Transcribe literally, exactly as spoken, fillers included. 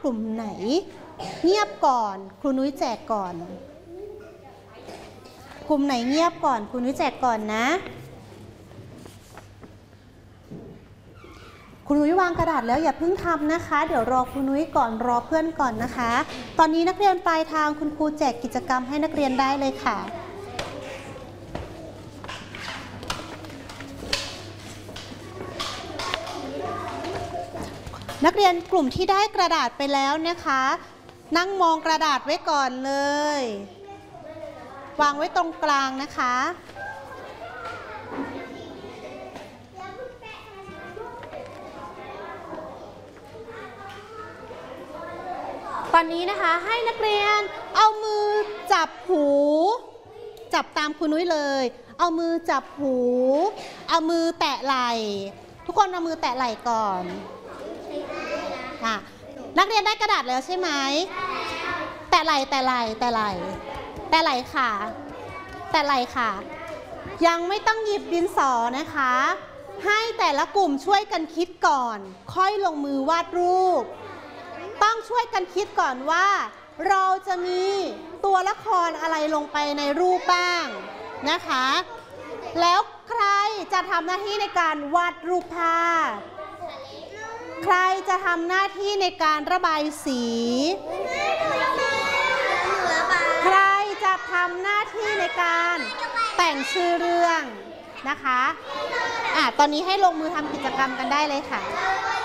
ลุ่มไหนเงียบก่อนครูนุ้ยแจกก่อนกลุ่มไหนเงียบก่อนครูนุ้ยแจกก่อนนะครูนุ้ยวางกระดาษแล้วอย่าเพิ่งทำนะคะเดี๋ยวรอครูนุ้ยก่อนรอเพื่อนก่อนนะคะตอนนี้นักเรียนปลายทางคุณครูแจกกิจกรรมให้นักเรียนได้เลยค่ะนักเรียนกลุ่มที่ได้กระดาษไปแล้วนะคะนั่งมองกระดาษไว้ก่อนเลยวางไว้ตรงกลางนะคะตอนนี้นะคะให้นักเรียนเอามือจับหูจับตามครูนุ้ยเลยเอามือจับหูเอามือแตะไหล่ทุกคนเอามือแตะไหล่ก่อนค่ะนักเรียนได้กระดาษแล้วใช่ไหมแตะไหล่แตะไหล่แตะไหล่แตะไหล่ค่ะแตะไหล่ค่ะยังไม่ต้องหยิบดินสอนะคะให้แต่ละกลุ่มช่วยกันคิดก่อนค่อยลงมือวาดรูปต้องช่วยกันคิดก่อนว่าเราจะมีตัวละครอะไรลงไปในรูปบ้างนะคะแล้วใครจะทำหน้าที่ในการวาดรูปภาพใครจะทำหน้าที่ในการระบายสีใครจะทำหน้าที่ในการแต่งชื่อเรื่องนะคะอ่ะตอนนี้ให้ลงมือทำกิจกรรมกันได้เลยค่ะ